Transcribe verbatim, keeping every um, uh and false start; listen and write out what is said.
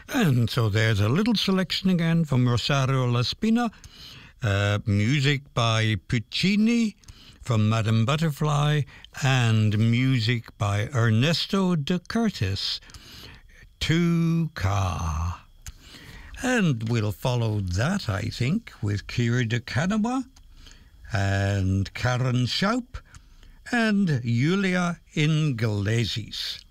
And so there's a little selection again from Rosario Laspina, uh, music by Puccini from Madame Butterfly, and music by Ernesto de Curtis, two Ka. And we'll follow that, I think, with Kira de Canoa and Karen Schaup and Julia Inglesis.